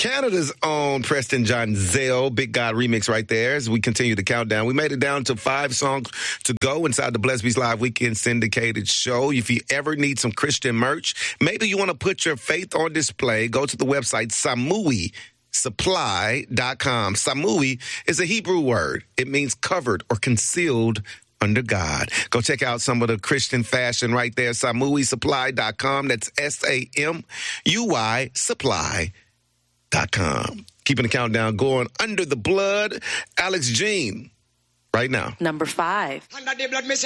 Canada's own Preston John Zell, Big God remix right there as we continue the countdown. We made it down to 5 songs to go inside the Blessed Beats Live Weekend syndicated show. If you ever need some Christian merch, maybe you want to put your faith on display, go to the website SamuiSupply.com. Samui is a Hebrew word. It means covered or concealed under God. Go check out some of the Christian fashion right there. SamuiSupply.com. That's SAMUI Supply.com. Keeping the countdown going. Under the Blood, Alex Jean, right now. Number 5.